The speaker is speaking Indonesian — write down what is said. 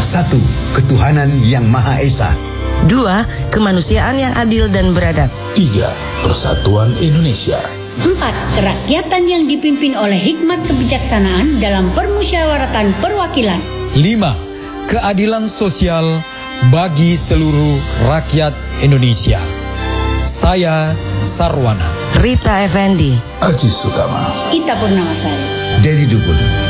1. Ketuhanan yang Maha Esa. 2. Kemanusiaan yang adil dan beradab. 3. Persatuan Indonesia. 4. Kerakyatan yang dipimpin oleh hikmat kebijaksanaan dalam permusyawaratan perwakilan. 5. Keadilan sosial bagi seluruh rakyat Indonesia. Saya Sarwana. Rita Effendi. Aji Sutama. Ita Purnamasari. Dedi Dukun.